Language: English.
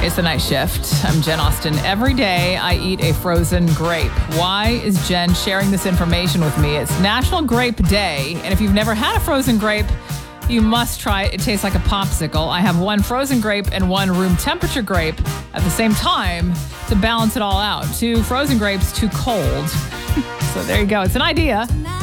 It's the night shift. I'm Jen Austen. Every day I eat a frozen grape. Why is Jen sharing this information with me? It's National Grape Day, and if you've never had a frozen grape, you must try it. It tastes like a popsicle. I have one frozen grape and one room temperature grape at the same time to balance it all out. 2 frozen grapes, 2 cold. So there you go. It's an idea.